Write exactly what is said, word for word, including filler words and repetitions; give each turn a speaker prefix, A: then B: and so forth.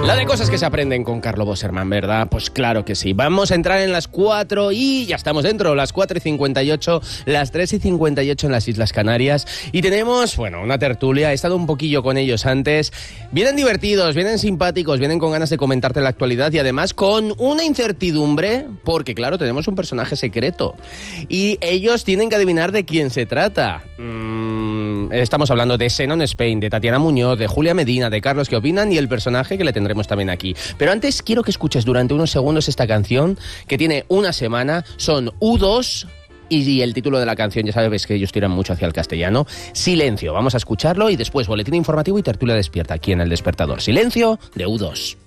A: La de cosas que se aprenden con Carlo Bosserman, ¿verdad? Pues claro que sí. Vamos a entrar en las cuatro y ya estamos dentro. Las cuatro y cincuenta y ocho, las tres y cincuenta y ocho en las Islas Canarias. Y tenemos, bueno, una tertulia. He estado un poquillo con ellos antes. Vienen divertidos, vienen simpáticos, vienen con ganas de comentarte la actualidad y además con una incertidumbre, porque claro, tenemos un personaje secreto. Y ellos tienen que adivinar de quién se trata. Mm, estamos hablando de Xenon Spain, de Tatiana Muñoz, de Julia Medina, de Carlos ¿Qué opinan? Y el personaje que le tendremos también aquí. Pero antes quiero que escuches durante unos segundos esta canción que tiene una semana, son U dos y el título de la canción, ya sabes que ellos tiran mucho hacia el castellano, Silencio. Vamos a escucharlo y después boletín informativo y tertulia despierta aquí en El Despertador. Silencio de U dos.